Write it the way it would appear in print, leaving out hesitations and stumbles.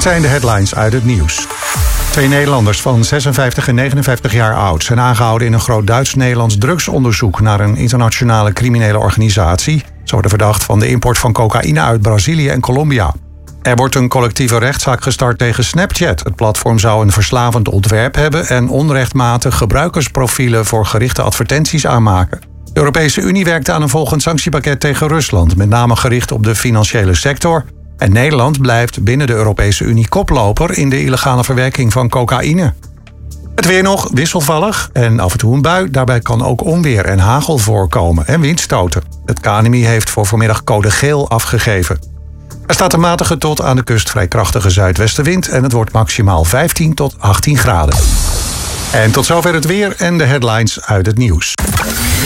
Dit zijn de headlines uit het nieuws. 2 Nederlanders van 56 en 59 jaar oud zijn aangehouden in een groot Duits-Nederlands drugsonderzoek naar een internationale criminele organisatie. Ze worden verdacht van de import van cocaïne uit Brazilië en Colombia. Er wordt een collectieve rechtszaak gestart tegen Snapchat. Het platform zou een verslavend ontwerp hebben en onrechtmatig gebruikersprofielen voor gerichte advertenties aanmaken. De Europese Unie werkt aan een volgend sanctiepakket tegen Rusland, met name gericht op de financiële sector. En Nederland blijft binnen de Europese Unie koploper in de illegale verwerking van cocaïne. Het weer nog wisselvallig en af en toe een bui. Daarbij kan ook onweer en hagel voorkomen en windstoten. Het KNMI heeft voor vanmiddag code geel afgegeven. Er staat een matige tot aan de kust vrij krachtige zuidwestenwind en het wordt maximaal 15 tot 18 graden. En tot zover het weer en de headlines uit het nieuws.